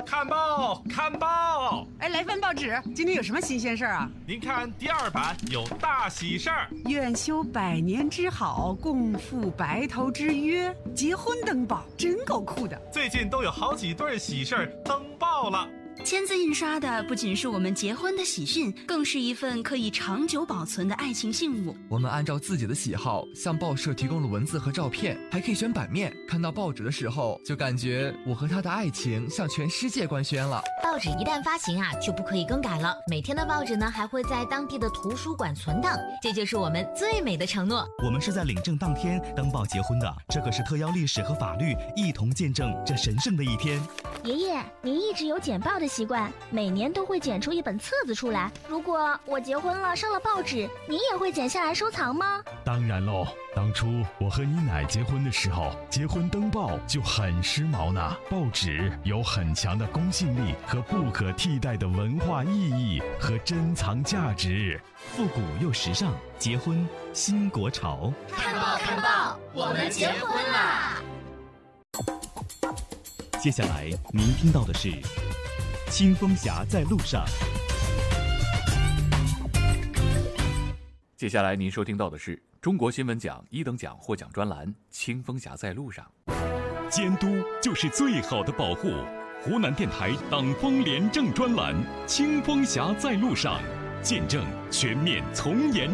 看报，看报！ 哎，来份报纸，今天有什么新鲜事儿啊？ 您看第2版有大喜事儿， 愿修百年之好，共赴白头之约。结婚登报，真够酷的。 最近都有好几对喜事儿登报了。 签字印刷的不仅是我们结婚的喜讯，更是一份可以长久保存的爱情信物。 我们按照自己的喜好向报社提供了文字和照片，还可以选版面。看到报纸的时候，就感觉我和他的爱情向全世界官宣了。 报纸一旦发行啊，就不可以更改了。每天的报纸呢，还会在当地的图书馆存档，这就是我们最美的承诺。 我们是在领证当天登报结婚的，这可是特邀历史和法律一同见证这神圣的一天。 爷爷，您一直有剪报的习惯，每年都会剪出一本册子出来。如果我结婚了上了报纸，您也会剪下来收藏吗？ 当然喽，当初我和你奶结婚的时候，结婚登报就很时髦呢。报纸有很强的公信力和不可替代的文化意义和珍藏价值， 复古又时尚，结婚新国潮。 看报看报，我们结婚啦！ 接下来您听到的是清风侠在路上。 接下来您收听到的是中国新闻奖1等奖获奖专栏《清风侠在路上》。 监督就是最好的保护。湖南电台党风廉政专栏《清风侠在路上》，见证全面从严